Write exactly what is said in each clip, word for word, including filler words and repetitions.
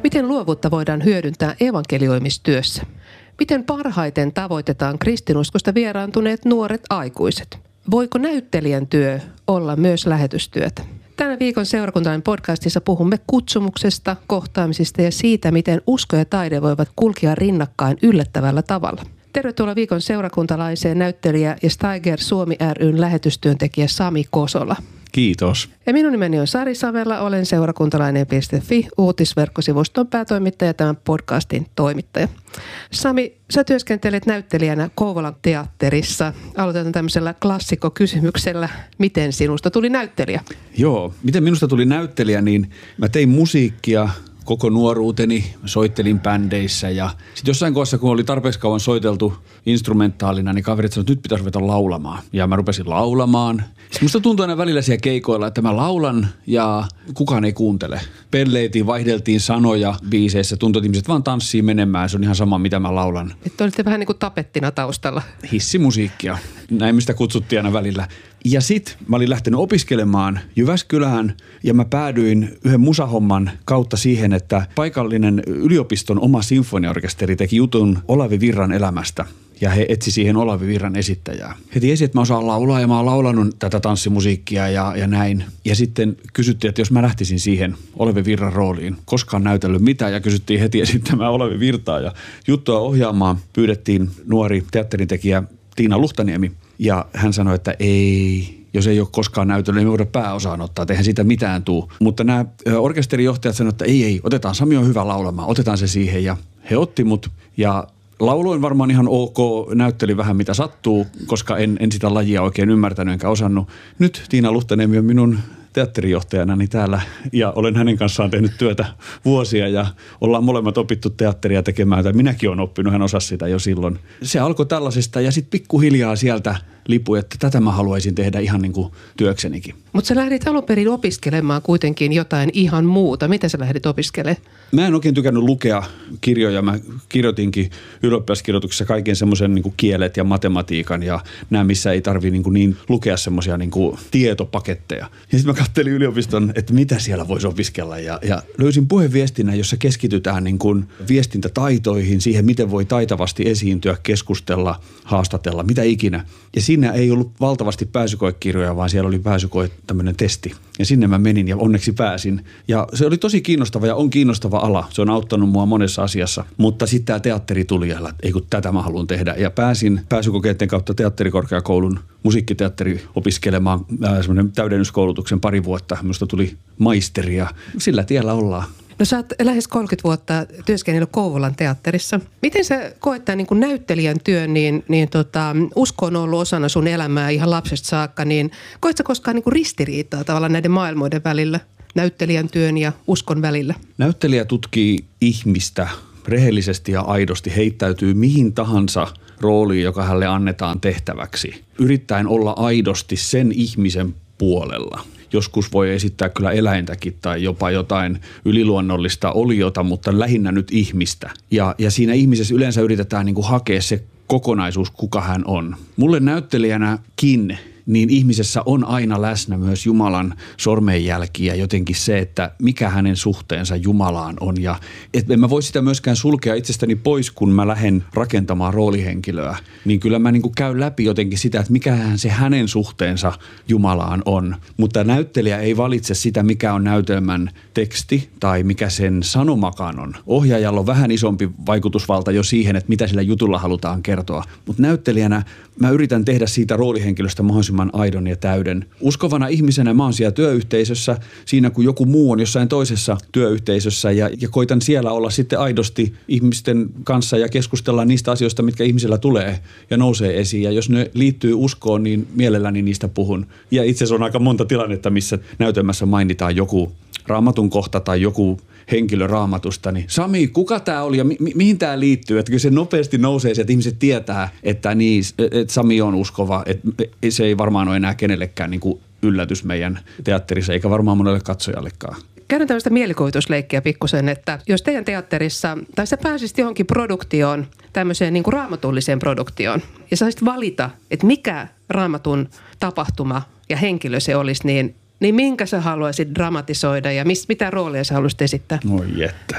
Miten luovuutta voidaan hyödyntää evankelioimistyössä? Miten parhaiten tavoitetaan kristinuskosta vieraantuneet nuoret aikuiset? Voiko näyttelijän työ olla myös lähetystyötä? Tänä viikon Seurakuntalainen podcastissa puhumme kutsumuksesta, kohtaamisista ja siitä, miten usko ja taide voivat kulkea rinnakkain yllättävällä tavalla. Tervetuloa viikon seurakuntalaiseen näyttelijä ja Steiger Suomi ry:n lähetystyöntekijä Sami Kosola. Kiitos. Ja minun nimeni on Sari Savella, olen seurakuntalainen piste fi uutisverkkosivuston päätoimittaja ja tämän podcastin toimittaja. Sami, sä työskentelet näyttelijänä Kouvolan teatterissa. Aloitetaan tämmöisellä klassikokysymyksellä. Miten sinusta tuli näyttelijä? Joo, miten minusta tuli näyttelijä, niin mä tein musiikkia koko nuoruuteni, soittelin bändeissä ja sitten jossain kohdassa, kun oli tarpeeksi kauan soiteltu instrumentaalina, niin kaverit sanoivat, että nyt pitäisi ruveta laulamaan. Ja mä rupesin laulamaan. Sitten musta tuntui aina välillä siellä keikoilla, että mä laulan ja kukaan ei kuuntele. Pelleitiin, vaihdeltiin sanoja biiseissä, tuntui, että ihmiset vaan tanssii menemään. Se on ihan sama, mitä mä laulan. Että olitte vähän niin kuin tapettina taustalla. Hissimusiikkia. Näin mistä kutsuttiin aina välillä. Ja sit mä olin lähtenyt opiskelemaan Jyväskylään ja mä päädyin yhden musahomman kautta siihen, että paikallinen yliopiston oma sinfoniaorkesteri teki jutun Olavi Virran elämästä. Ja he etsi siihen Olavi Virran esittäjää. He tiesi, että mä osaan laulaa ja mä oon laulanut tätä tanssimusiikkia ja, ja näin. Ja sitten kysyttiin, että jos mä lähtisin siihen Olavi Virran rooliin, koskaan näytellyt mitään ja kysyttiin heti esittämään Olavi Virtaa. Ja juttua ohjaamaan pyydettiin nuori teatterintekijä Tiina Luhtaniemi ja hän sanoi, että ei, jos ei ole koskaan näytellyt, niin me voidaan pääosaan ottaa, eihän siitä mitään tuu. Mutta nämä orkesterijohtajat sanoivat, että ei, ei, otetaan, Sami on hyvä laulamaan, otetaan se siihen ja he otti mut ja lauloin varmaan ihan ok, näyttelin vähän mitä sattuu, koska en, en sitä lajia oikein ymmärtänyt enkä osannut. Nyt Tiina Luhtaniemi on minun teatterijohtajana täällä ja olen hänen kanssaan tehnyt työtä vuosia ja ollaan molemmat opittu teatteria tekemään, tai minäkin olen oppinut, hän osasi sitä jo silloin. Se alkoi tällaisesta ja sitten pikkuhiljaa sieltä lipui, että tätä mä haluaisin tehdä ihan niin kuin työksenikin. Mutta sä lähdit alun perin opiskelemaan kuitenkin jotain ihan muuta. Mitä sä lähdit opiskelemaan? Mä en oikein tykännyt lukea kirjoja. Mä kirjoitinkin ylioppilaskirjoituksessa kaiken semmoisen niin kuin kielet ja matematiikan ja nämä, missä ei tarvitse niin, niin lukea semmoisia niin kuin tietopaketteja. Ja sitten mä katselin yliopiston, että mitä siellä voisi opiskella ja, ja löysin puheviestinnän, jossa keskitytään niin kuin viestintätaitoihin, siihen miten voi taitavasti esiintyä, keskustella, haastatella, mitä ikinä. Ja siinä ei ollut valtavasti pääsykoekirjoja, vaan siellä oli pääsykoe tämmöinen testi. Ja sinne mä menin ja onneksi pääsin. Ja se oli tosi kiinnostava ja on kiinnostava ala. Se on auttanut mua monessa asiassa. Mutta sitten tämä teatteri tuli ja ei kun tätä mä haluan tehdä. Ja pääsin pääsykokeiden kautta teatterikorkeakoulun musiikkiteatteri opiskelemaan äh, semmoinen täydennyskoulutuksen pari vuotta. Minusta tuli maisteri ja sillä tiellä ollaan. No sä oot lähes kolmekymmentä vuotta työskennellyt Kouvolan teatterissa. Miten sä koet tämän niin kuin näyttelijän työn, niin, niin tota, usko on ollut osana sun elämää ihan lapsesta saakka, niin koet sä koskaan niin kuin ristiriitaa tavallaan näiden maailmoiden välillä, näyttelijän työn ja uskon välillä? Näyttelijä tutkii ihmistä rehellisesti ja aidosti, heittäytyy mihin tahansa rooliin, joka hänelle annetaan tehtäväksi, yrittäen olla aidosti sen ihmisen puolella. Joskus voi esittää kyllä eläintäkin tai jopa jotain yliluonnollista oliota, mutta lähinnä nyt ihmistä. Ja, ja siinä ihmisessä yleensä yritetään niin kuin hakea se kokonaisuus, kuka hän on. Mulle näyttelijänäkin niin ihmisessä on aina läsnä myös Jumalan sormenjälki ja jotenkin se, että mikä hänen suhteensa Jumalaan on. Ja et en mä voi sitä myöskään sulkea itsestäni pois, kun mä lähden rakentamaan roolihenkilöä. Niin kyllä mä niin kuin käyn läpi jotenkin sitä, että mikähän se hänen suhteensa Jumalaan on. Mutta näyttelijä ei valitse sitä, mikä on näytelmän teksti tai mikä sen sanomakaan on. Ohjaajalla on vähän isompi vaikutusvalta jo siihen, että mitä sillä jutulla halutaan kertoa. Mutta näyttelijänä mä yritän tehdä siitä roolihenkilöstä mahdollisimman aidon ja täyden. Uskovana ihmisenä mä oon siellä työyhteisössä, siinä kun joku muu on jossain toisessa työyhteisössä ja, ja koitan siellä olla sitten aidosti ihmisten kanssa ja keskustella niistä asioista, mitkä ihmisillä tulee ja nousee esiin. Ja jos ne liittyy uskoon, niin mielelläni niistä puhun. Ja itse asiassa on aika monta tilannetta, missä näytelmässä mainitaan joku raamatun kohta tai joku henkilö raamatusta, niin Sami, kuka tämä oli ja mi- mi- mihin tämä liittyy? Että kyllä se nopeasti nousee, että ihmiset tietää, että, niin, että Sami on uskova, että se ei varmaan ole enää kenellekään niin kuin yllätys meidän teatterissa, eikä varmaan monelle katsojallekaan. Käydään tämmöistä mielikuvitusleikkiä pikkusen, että jos teidän teatterissa, tai sä pääsisit johonkin produktioon, tämmöiseen niin kuin raamatulliseen produktioon, ja saisit valita, että mikä raamatun tapahtuma ja henkilö se olisi, niin Niin minkä sä haluaisit dramatisoida ja mis, mitä roolia sä haluaisit esittää? Oi että.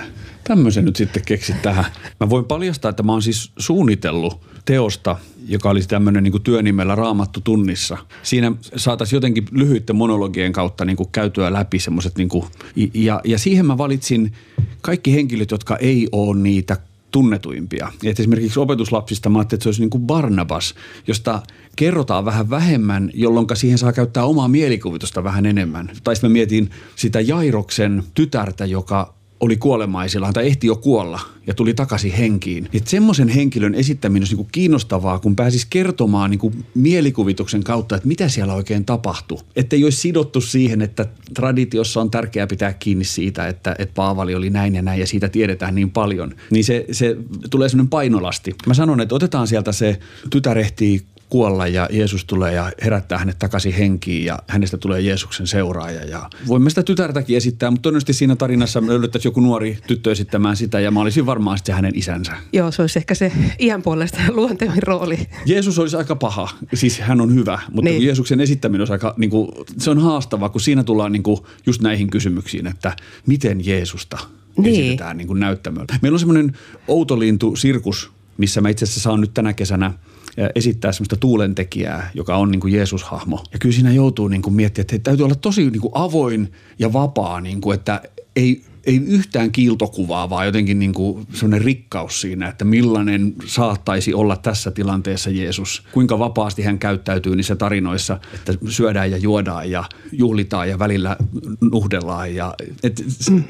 tämmöisen nyt sitten keksit tähän. Mä voin paljastaa, että mä oon siis suunnitellut teosta, joka olisi tämmöinen niin kuin työnimellä Raamattu tunnissa. Siinä saataisiin jotenkin lyhyitten monologien kautta niin kuin käytyä läpi semmoiset, niin kuin, ja, ja siihen mä valitsin kaikki henkilöt, jotka ei ole niitä tunnetuimpia. Et esimerkiksi opetuslapsista mä ajattelin, että se olisi niin kuin Barnabas, josta kerrotaan vähän vähemmän, jolloin siihen saa käyttää omaa mielikuvitusta vähän enemmän. Tai sitten mä mietin sitä Jairoksen tytärtä, joka oli kuolemaisillaan tai ehti jo kuolla ja tuli takaisin henkiin. Että semmoisen henkilön esittäminen olisi niin kuin kiinnostavaa, kun pääsisi kertomaan niin kuin mielikuvituksen kautta, että mitä siellä oikein tapahtui. Että ei olisi sidottu siihen, että traditiossa on tärkeää pitää kiinni siitä, että, että Paavali oli näin ja näin ja siitä tiedetään niin paljon. Niin se, se tulee semmoinen painolasti. Mä sanon, että otetaan sieltä se tytär ehtii kuolla ja Jeesus tulee ja herättää hänet takaisin henkiin ja hänestä tulee Jeesuksen seuraaja. Ja voimme sitä tytärtäkin esittää, mutta todennäköisesti siinä tarinassa löydettäisiin joku nuori tyttö esittämään sitä ja mä olisin varmaan sitten hänen isänsä. Joo, se olisi ehkä se iän puolesta luontevin rooli. Jeesus olisi aika paha, siis hän on hyvä, mutta niin. Jeesuksen esittäminen olisi aika, niin kuin, se on haastavaa, kun siinä tullaan niin kuin just näihin kysymyksiin, että miten Jeesusta niin. esitetään niin kuin näyttämöllä. Meillä on semmoinen outolintu sirkus, missä mä itse asiassa saan nyt tänä kesänä esittää semmoista tuulentekijää, joka on niin kuin Jeesus-hahmo. Ja kyllä siinä joutuu niin kuin miettimään, että täytyy olla tosi niin kuin avoin ja vapaa, niin kuin, että ei, ei yhtään kiiltokuvaa, vaan jotenkin niin kuin semmoinen rikkaus siinä, että millainen saattaisi olla tässä tilanteessa Jeesus. Kuinka vapaasti hän käyttäytyy niissä tarinoissa, että syödään ja juodaan ja juhlitaan ja välillä nuhdellaan. Ja, et,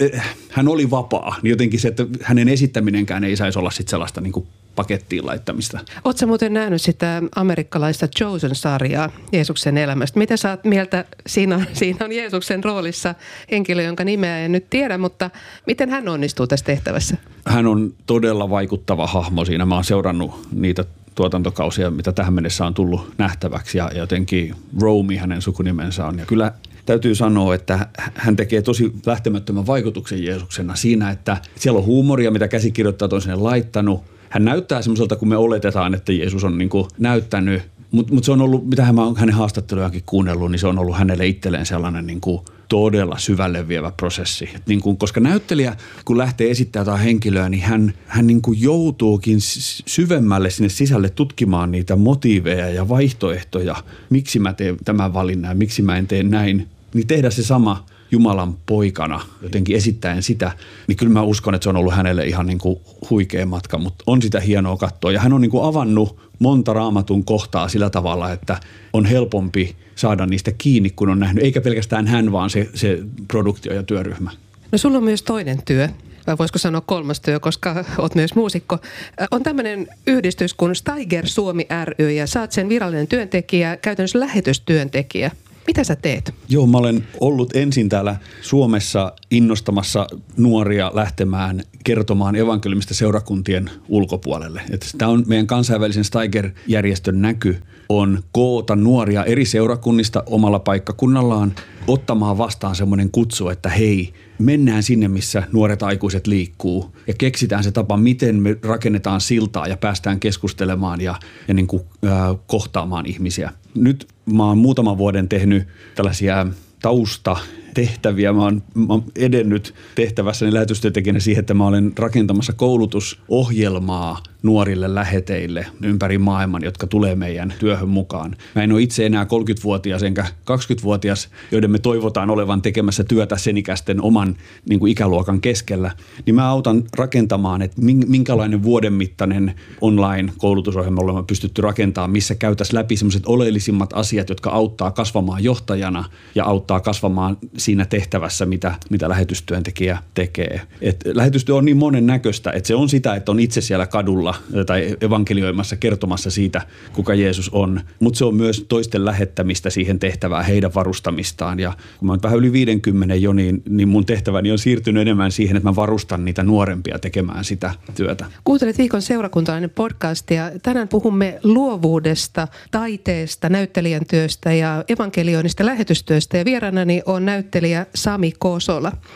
hän oli vapaa, niin jotenkin se, että hänen esittäminenkään ei saisi olla sit sellaista niin kuin pakettiin laittamista. Oletko muuten nähnyt sitä amerikkalaista Chosen-sarjaa Jeesuksen elämästä? Mitä sä oot mieltä? Siinä on, siinä on Jeesuksen roolissa henkilö, jonka nimeä en nyt tiedä, mutta miten hän onnistuu tässä tehtävässä? Hän on todella vaikuttava hahmo siinä. Mä oon seurannut niitä tuotantokausia, mitä tähän mennessä on tullut nähtäväksi ja jotenkin Romy hänen sukunimensä on. Ja kyllä täytyy sanoa, että hän tekee tosi lähtemättömän vaikutuksen Jeesuksena siinä, että siellä on huumoria, mitä käsikirjoittajat on sinne laittanut. Hän näyttää semmoiselta, kun me oletetaan, että Jeesus on niin kuin näyttänyt, mutta mut se on ollut, mitä mä oon hänen haastattelujaankin kuunnellut, niin se on ollut hänelle itselleen sellainen niin kuin todella syvälle vievä prosessi. Et niin kuin, koska näyttelijä, kun lähtee esittämään jotain henkilöä, niin hän, hän niin kuin joutuukin syvemmälle sinne sisälle tutkimaan niitä motiiveja ja vaihtoehtoja. Miksi mä teen tämän valinnan ja miksi mä en tee näin. Niin tehdä se sama Jumalan poikana, jotenkin esittäen sitä, niin kyllä mä uskon, että se on ollut hänelle ihan niin kuin huikea matka, mutta on sitä hienoa katsoa. Ja hän on niin kuin avannut monta Raamatun kohtaa sillä tavalla, että on helpompi saada niistä kiinni, kun on nähnyt, eikä pelkästään hän, vaan se, se produktio ja työryhmä. No sulla on myös toinen työ, vai voisiko sanoa kolmas työ, koska olet myös muusikko. On tämmöinen yhdistys kuin Steiger Suomi ry ja sä oot sen virallinen työntekijä, käytännössä lähetystyöntekijä. Mitä sä teet? Joo, mä olen ollut ensin täällä Suomessa innostamassa nuoria lähtemään kertomaan evankeliumista seurakuntien ulkopuolelle. Tämä on meidän kansainvälisen Steiger-järjestön näky, on koota nuoria eri seurakunnista omalla paikkakunnallaan ottamaan vastaan semmoinen kutsu, että hei, mennään sinne, missä nuoret aikuiset liikkuu ja keksitään se tapa, miten me rakennetaan siltaa ja päästään keskustelemaan ja, ja niin kuin, äh, kohtaamaan ihmisiä. Nyt mä oon muutaman vuoden tehnyt tällaisia taustatehtäviä. Mä oon, mä oon edennyt tehtävässäni lähetystyöntekijänä siihen, että mä olen rakentamassa koulutusohjelmaa nuorille läheteille ympäri maailman, jotka tulee meidän työhön mukaan. Mä en ole itse enää kolmekymmentävuotias enkä kaksikymmentävuotias, joiden me toivotaan olevan tekemässä työtä sen ikäisten oman niin kuin ikäluokan keskellä. Niin mä autan rakentamaan, että minkälainen vuoden mittainen online-koulutusohjelma olemme pystytty rakentamaan, missä käytäisiin läpi sellaiset oleellisimmat asiat, jotka auttaa kasvamaan johtajana ja auttaa kasvamaan siinä tehtävässä, mitä, mitä lähetystyöntekijä tekee. Et lähetystyö on niin monen näköistä, että se on sitä, että on itse siellä kadulla tai evankelioimassa, kertomassa siitä, kuka Jeesus on. Mutta se on myös toisten lähettämistä siihen tehtävään, heidän varustamistaan. Ja kun mä oon vähän yli viisikymmentä jo, niin, niin mun tehtäväni on siirtynyt enemmän siihen, että mä varustan niitä nuorempia tekemään sitä työtä. Kuuntelet Viikon seurakuntalainen podcastia. Tänään puhumme luovuudesta, taiteesta, näyttelijän työstä ja evankelioinnista, lähetystyöstä. Ja vieraanani on näyttelijä Sami Kosola.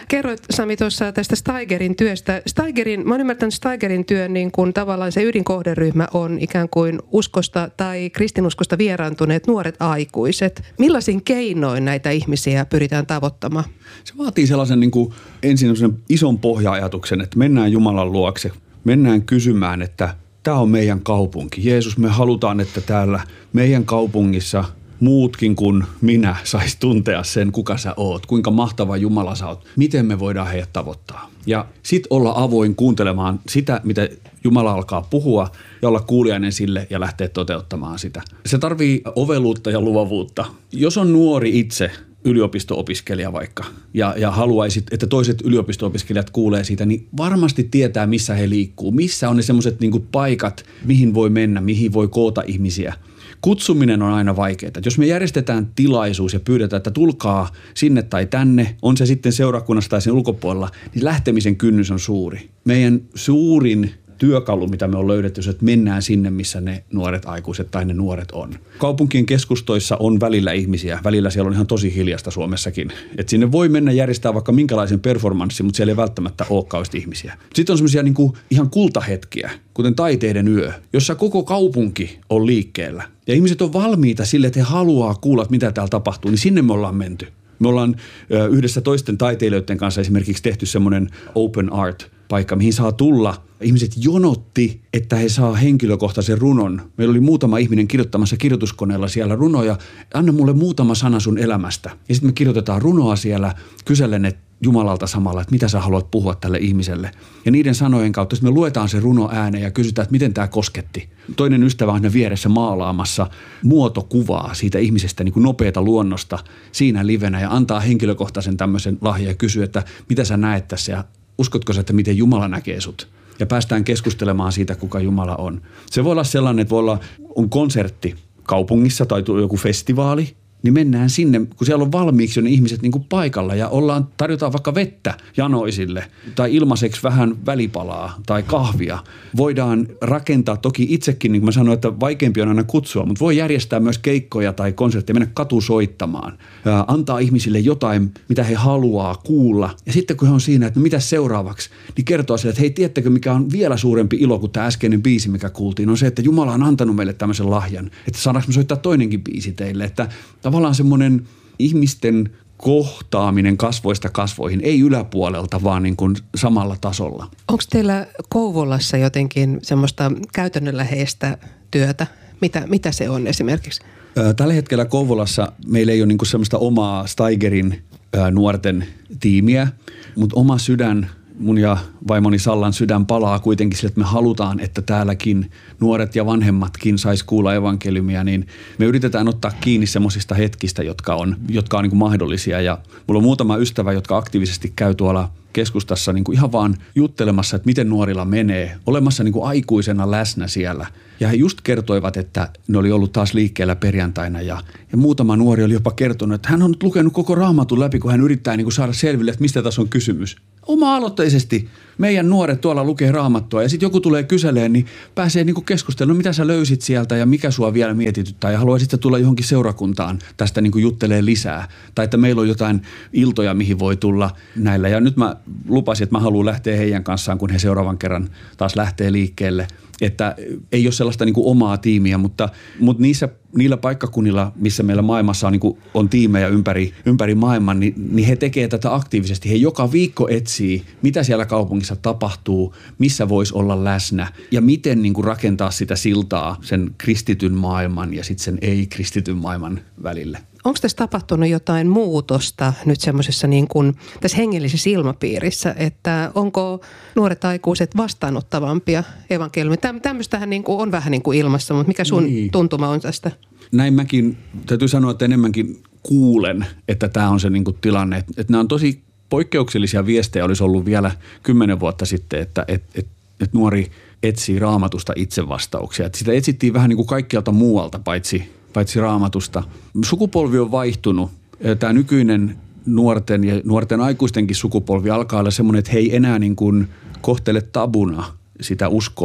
Kerroit Sami tuossa tästä Steigerin työstä. Steigerin, mä oon ymmärtänyt Steigerin työn niin kuin tavallaan se ydinkohderyhmä on ikään kuin uskosta tai kristinuskosta vieraantuneet nuoret aikuiset. Millaisin keinoin näitä ihmisiä pyritään tavoittamaan? Se vaatii sellaisen niin kuin ensin sellaisen ison pohja-ajatuksen, että mennään Jumalan luokse. Mennään kysymään, että tämä on meidän kaupunki. Jeesus, me halutaan, että täällä meidän kaupungissa muutkin kuin minä sais tuntea sen, kuka sä oot, kuinka mahtava Jumala sä oot, miten me voidaan heidät tavoittaa. Ja sit olla avoin kuuntelemaan sitä, mitä Jumala alkaa puhua ja olla kuulijainen sille ja lähteä toteuttamaan sitä. Se tarvii oveluutta ja luovuutta. Jos on nuori itse, yliopisto-opiskelija vaikka, ja, ja haluaisit, että toiset yliopisto-opiskelijat kuulee siitä, niin varmasti tietää, missä he liikkuu, missä on ne semmoiset niin kuin paikat, mihin voi mennä, mihin voi koota ihmisiä. Kutsuminen on aina vaikeaa. Jos me järjestetään tilaisuus ja pyydetään, että tulkaa sinne tai tänne, on se sitten seurakunnassa tai sen ulkopuolella, niin lähtemisen kynnys on suuri. Meidän suurin työkalu, mitä me on löydetty, että mennään sinne, missä ne nuoret aikuiset tai ne nuoret on. Kaupunkien keskustoissa on välillä ihmisiä. Välillä siellä on ihan tosi hiljasta Suomessakin. Et sinne voi mennä järjestää vaikka minkälaisen performanssin, mutta siellä ei välttämättä ole kauheasti ihmisiä. Sitten on semmoisia niin kuin ihan kultahetkiä, kuten taiteiden yö, jossa koko kaupunki on liikkeellä. Ja ihmiset on valmiita sille, että he haluaa kuulla, mitä täällä tapahtuu, niin sinne me ollaan menty. Me ollaan yhdessä toisten taiteilijoiden kanssa esimerkiksi tehty semmoinen open art paikka, mihin saa tulla. Ihmiset jonotti, että he saa henkilökohtaisen runon. Meillä oli muutama ihminen kirjoittamassa kirjoituskoneella siellä runoja. Anna mulle muutama sana sun elämästä. Ja sitten me kirjoitetaan runoa siellä, kysellen että Jumalalta samalla, että mitä sä haluat puhua tälle ihmiselle. Ja niiden sanojen kautta me luetaan se runo ääneen ja kysytään, että miten tämä kosketti. Toinen ystävä on vieressä maalaamassa muotokuvaa siitä ihmisestä, niin kuin nopeata luonnosta siinä livenä ja antaa henkilökohtaisen tämmöisen lahjan ja kysyy, että mitä sä näet tässä ja uskotko sä, että miten Jumala näkee sut? Ja päästään keskustelemaan siitä, kuka Jumala on. Se voi olla sellainen, että voi olla on konsertti kaupungissa tai joku festivaali, niin mennään sinne, kun siellä on valmiiksi jo ne ihmiset niin kuin paikalla ja ollaan, tarjotaan vaikka vettä janoisille tai ilmaiseksi vähän välipalaa tai kahvia. Voidaan rakentaa toki itsekin, niin kuin mä sanoin, että vaikeampi on aina kutsua, mutta voi järjestää myös keikkoja tai konsertteja, mennä katusoittamaan, ja antaa ihmisille jotain, mitä he haluaa kuulla. Ja sitten kun he on siinä, että no mitä seuraavaksi, niin kertoo sille, että hei, tiedättekö mikä on vielä suurempi ilo kuin tämä äskeinen biisi, mikä kuultiin, on se, että Jumala on antanut meille tämmöisen lahjan, että saadaanko me soittaa toinenkin biisi teille, että tavallaan semmoinen ihmisten kohtaaminen kasvoista kasvoihin, ei yläpuolelta, vaan niin kuin samalla tasolla. Onko teillä Kouvolassa jotenkin semmoista käytännönläheistä työtä? Mitä, mitä se on esimerkiksi? Tällä hetkellä Kouvolassa meillä ei ole niin kuin semmoista omaa Steigerin nuorten tiimiä, mutta oma sydän, mun ja vaimoni Sallan sydän palaa kuitenkin sille, että me halutaan, että täälläkin nuoret ja vanhemmatkin sais kuulla evankeliumia, niin me yritetään ottaa kiinni semmoisista hetkistä, jotka on, jotka on niin kuin mahdollisia. Ja mulla on muutama ystävä, jotka aktiivisesti käy tuolla keskustassa niin kuin ihan vaan juttelemassa, että miten nuorilla menee, olemassa niin kuin aikuisena läsnä siellä. Ja he just kertoivat, että ne oli ollut taas liikkeellä perjantaina ja, ja muutama nuori oli jopa kertonut, että hän on nyt lukenut koko Raamatun läpi, kun hän yrittää niin kuin saada selville, että mistä tässä on kysymys. Oma-aloitteisesti meidän nuoret tuolla lukee Raamattua ja sitten joku tulee kyseleen, niin pääsee niin kuin keskustelemaan, no mitä sä löysit sieltä ja mikä sua vielä mietityttää ja haluaisit sä tulla johonkin seurakuntaan tästä niin kuin juttelee lisää. Tai että meillä on jotain iltoja, mihin voi tulla näillä. Ja nyt mä lupasin, että mä haluan lähteä heidän kanssaan, kun he seuraavan kerran taas lähtee liikkeelle. Että ei ole sellaista niin kuin omaa tiimiä, mutta, mutta niissä, niillä paikkakunnilla, missä meillä maailmassa on, niin kuin, on tiimejä ympäri, ympäri maailman, niin, niin he tekevät tätä aktiivisesti. He joka viikko etsii, mitä siellä kaupungissa tapahtuu, missä voisi olla läsnä ja miten niin kuin rakentaa sitä siltaa sen kristityn maailman ja sitten sen ei-kristityn maailman välille. Onko tässä tapahtunut jotain muutosta nyt semmoisessa niin kuin tässä hengellisessä ilmapiirissä, että onko nuoret aikuiset vastaanottavampia evankeliumia? Tämmöistähän niin kuin on vähän niin kuin ilmassa, mutta mikä sun niin. tuntuma on tästä? Näin mäkin, täytyy sanoa, että enemmänkin kuulen, että tämä on se niin kuin tilanne. Että, että nämä on tosi poikkeuksellisia viestejä olisi ollut vielä kymmenen vuotta sitten, että, että, että, että nuori etsii Raamatusta itse vastauksia. Että sitä etsittiin vähän niin kuin kaikkialta muualta, paitsi paitsi Raamatusta. Sukupolvi on vaihtunut. Tämä nykyinen nuorten ja nuorten aikuistenkin sukupolvi alkaa olla semmoinen, että he ei enää niin kuin kohtele tabuna sitä uskoa.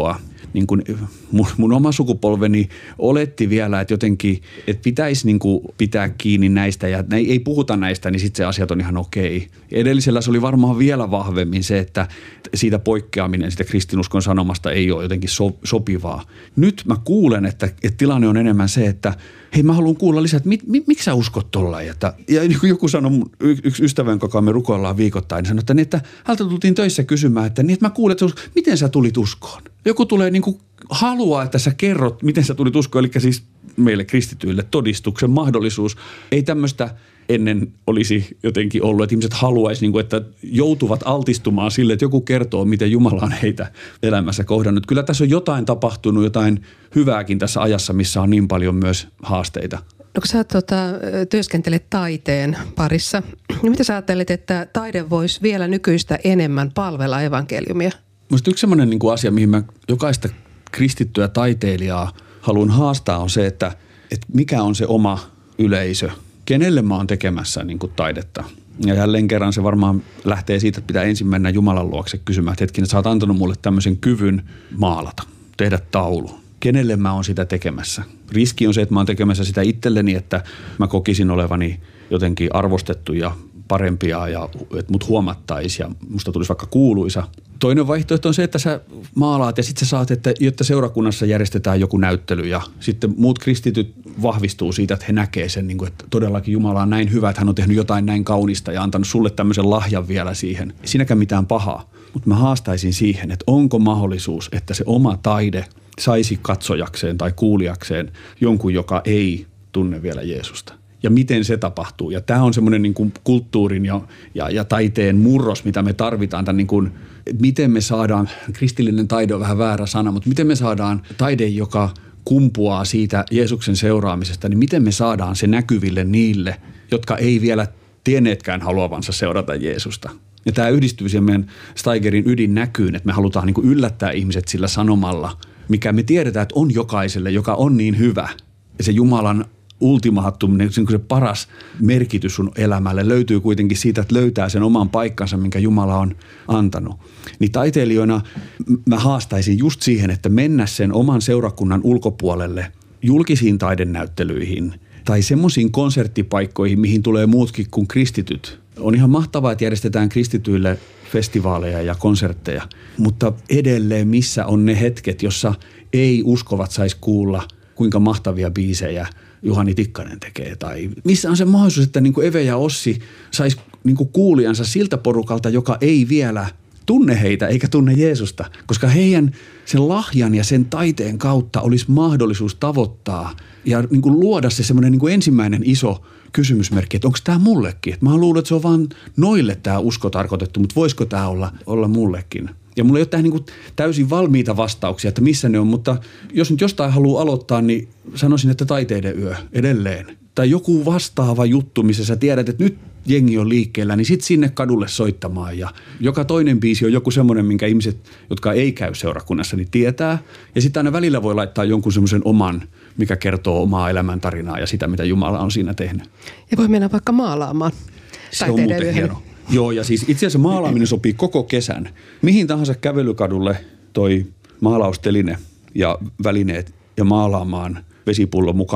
niin kuin mun, mun oma sukupolveni oletti vielä, että jotenkin, että pitäisi niin kuin pitää kiinni näistä ja ei, ei puhuta näistä, niin sitten se asiat on ihan okei. Edellisellä se oli varmaan vielä vahvemmin se, että siitä poikkeaminen, siitä kristinuskon sanomasta ei ole jotenkin so, sopivaa. Nyt mä kuulen, että, että tilanne on enemmän se, että hei, mä haluan kuulla lisää, että mit, mit, miksi sä uskot tollain? Ja joku sanoi, yksi ystävä, jonka me rukoillaan viikoittain, niin sanoi, että, niin, että häneltä tultiin töissä kysymään, että, niin, että mä kuulen, että miten sä tulit uskoon? Joku tulee niin kuin haluaa, että sä kerrot, miten sä tulit uskoon, eli siis meille kristityille todistuksen mahdollisuus. Ei tämmöistä ennen olisi jotenkin ollut, että ihmiset haluaisi, niin kuin, että joutuvat altistumaan sille, että joku kertoo, miten Jumala on heitä elämässä kohdannut. Kyllä tässä on jotain tapahtunut, jotain hyvääkin tässä ajassa, missä on niin paljon myös haasteita. No kun sä tota, työskentelet taiteen parissa, niin mitä sä ajattelet, että taide voisi vielä nykyistä enemmän palvella evankeliumia? Mielestäni yksi sellainen niin kuin asia, mihin mä jokaista kristittyä taiteilijaa haluan haastaa, on se, että, että mikä on se oma yleisö. Kenelle mä oon tekemässä niin kuin taidetta. Ja jälleen kerran se varmaan lähtee siitä, että pitää ensin mennä Jumalan luokse kysymään, että hetkinen, sä oot antanut mulle tämmöisen kyvyn maalata, tehdä taulu. Kenelle mä oon sitä tekemässä? Riski on se, että mä oon tekemässä sitä itselleni, että mä kokisin olevani jotenkin arvostettu ja parempia ja että mut huomattaisi ja musta tulisi vaikka kuuluisa. Toinen vaihtoehto on se, että sä maalaat ja sitten sä saat, että jotta seurakunnassa järjestetään joku näyttely ja sitten muut kristityt vahvistuu siitä, että he näkee sen, niin kuin, että todellakin Jumala on näin hyvä, että hän on tehnyt jotain näin kaunista ja antanut sulle tämmöisen lahjan vielä siihen. Siinäkään mitään pahaa, mutta mä haastaisin siihen, että onko mahdollisuus, että se oma taide saisi katsojakseen tai kuulijakseen jonkun, joka ei tunne vielä Jeesusta. Ja miten se tapahtuu. Ja tämä on semmoinen niin kuin kulttuurin ja, ja, ja taiteen murros, mitä me tarvitaan. Tämän niin kuin, miten me saadaan, kristillinen taide on vähän väärä sana, mutta miten me saadaan taide, joka kumpuaa siitä Jeesuksen seuraamisesta, niin miten me saadaan se näkyville niille, jotka ei vielä tienneetkään haluavansa seurata Jeesusta. Ja tämä yhdistyy siihen meidän Steigerin ydin näkyyn, että me halutaan niin kuin yllättää ihmiset sillä sanomalla, mikä me tiedetään, että on jokaiselle, joka on niin hyvä. Ja se Jumalan ultimaattuminen, se paras merkitys sun elämälle löytyy kuitenkin siitä, että löytää sen oman paikkansa, minkä Jumala on antanut. Niin taiteilijoina mä haastaisin just siihen, että mennä sen oman seurakunnan ulkopuolelle julkisiin taidenäyttelyihin tai semmoisiin konserttipaikkoihin, mihin tulee muutkin kuin kristityt. On ihan mahtavaa, että järjestetään kristityille festivaaleja ja konsertteja, mutta edelleen missä on ne hetket, jossa ei uskovat saisi kuulla, kuinka mahtavia biisejä Juhani Tikkanen tekee. Tai missä on se mahdollisuus, että niin kuin Eve ja Ossi sais niin kuin kuulijansa siltä porukalta, joka ei vielä tunne heitä eikä tunne Jeesusta. Koska heidän sen lahjan ja sen taiteen kautta olisi mahdollisuus tavoittaa ja niin kuin luoda se semmoinen niin kuin ensimmäinen iso kysymysmerkki, että onko tämä mullekin. Että mä luulen, että se on vaan noille tämä usko tarkoitettu, mutta voisiko tämä olla, olla mullekin. Ja mulla ei ole tähän niin kuin täysin valmiita vastauksia, että missä ne on, mutta jos nyt jostain haluaa aloittaa, niin sanoisin, että taiteiden yö edelleen. Tai joku vastaava juttu, missä sä tiedät, että nyt jengi on liikkeellä, niin sit sinne kadulle soittamaan. Ja joka toinen biisi on joku semmoinen, minkä ihmiset, jotka ei käy seurakunnassa, niin tietää. Ja sitten aina välillä voi laittaa jonkun semmoisen oman, mikä kertoo omaa elämäntarinaa ja sitä, mitä Jumala on siinä tehnyt. Ja voi mennä vaikka maalaamaan. Se on muuten yöhön. Hieno. Joo, ja siis itse asiassa maalaaminen sopii koko kesän. Mihin tahansa kävelykadulle toi maalausteline ja välineet ja maalaamaan vesipullo mukaan.